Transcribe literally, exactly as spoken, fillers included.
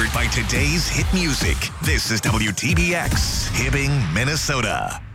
powered by today's hit music. This is W T B X, Hibbing, Minnesota.